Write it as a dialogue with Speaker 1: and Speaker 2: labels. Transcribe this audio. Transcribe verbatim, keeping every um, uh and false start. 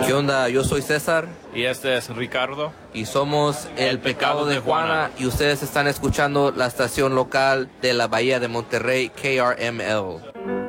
Speaker 1: ¿Qué onda? Yo soy César.
Speaker 2: Y este es Ricardo.
Speaker 1: Y somos El Pecado de Juana. Y ustedes están escuchando la estación local de la Bahía de Monterrey, K R M L.